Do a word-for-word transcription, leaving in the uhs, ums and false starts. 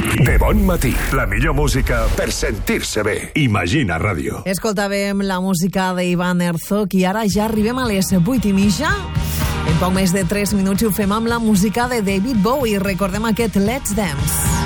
De bon matí, la millor música per sentir-se bé. Imagina Ràdio. Escoltàvem la música d'Ivan Herzog i ara ja arribem a les vuit i mitja. En poc més de tres minuts ho fem amb la música de David Bowie. Recordem aquest Let's Dance.